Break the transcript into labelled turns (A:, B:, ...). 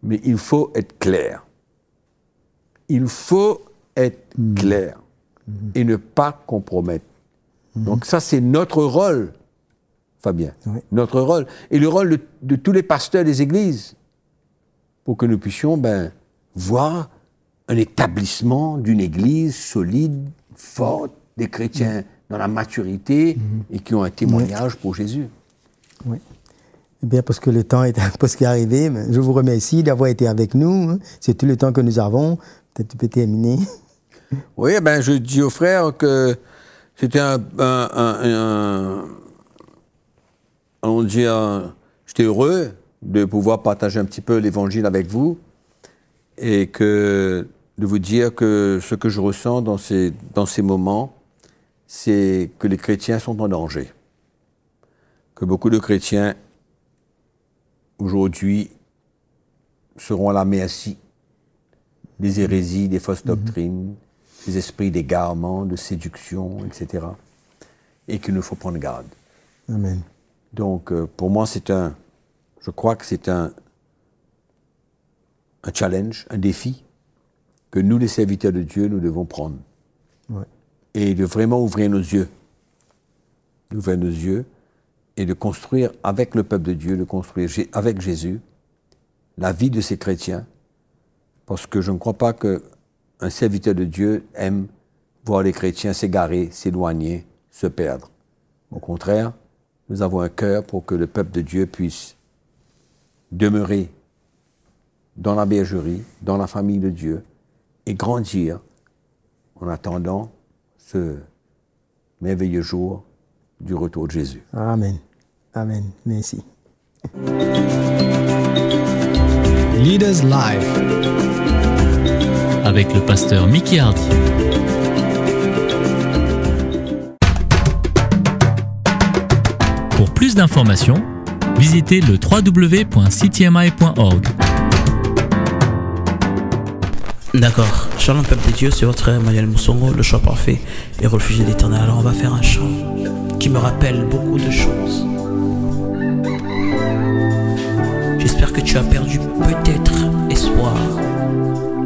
A: Mais il faut être clair. Il faut être clair et ne pas compromettre. Donc ça, c'est notre rôle, Fabien. Oui. Notre rôle. Et le rôle de tous les pasteurs des églises, pour que nous puissions voir un établissement d'une église solide, forte, des chrétiens dans la maturité et qui ont un témoignage pour Jésus.
B: Oui. Eh bien, parce que le temps est arrivé, je vous remercie d'avoir été avec nous. C'est tout le temps que nous avons. Peut-être tu peux terminer.
A: Oui, je dis aux frères que c'était j'étais heureux de pouvoir partager un petit peu l'Évangile avec vous et de vous dire que ce que je ressens dans ces moments, c'est que les chrétiens sont en danger. Que beaucoup de chrétiens, aujourd'hui, seront à la merci des hérésies, des fausses doctrines, des esprits d'égarement, de séduction, etc. Et qu'il nous faut prendre garde.
B: Amen.
A: Donc, pour moi, je crois que c'est un challenge, un défi que nous, les serviteurs de Dieu, nous devons prendre. Ouais. Et de vraiment ouvrir nos yeux. D'ouvrir nos yeux et de construire avec le peuple de Dieu, de construire avec Jésus la vie de ces chrétiens. Parce que je ne crois pas qu'un serviteur de Dieu aime voir les chrétiens s'égarer, s'éloigner, se perdre. Au contraire, nous avons un cœur pour que le peuple de Dieu puisse demeurer dans la bergerie, dans la famille de Dieu, et grandir en attendant ce merveilleux jour du retour de Jésus.
B: Amen. Amen. Merci.
C: Leaders Live avec le pasteur Mickey Hardy. Pour plus d'informations, visitez le www.ctmi.org.
D: D'accord. Shalom peuple de Dieu, c'est votre frère Emmanuel Moussongo, le choix parfait et refugié d'Éternel. Alors on va faire un chant qui me rappelle beaucoup de choses. J'espère que tu as perdu peut-être espoir.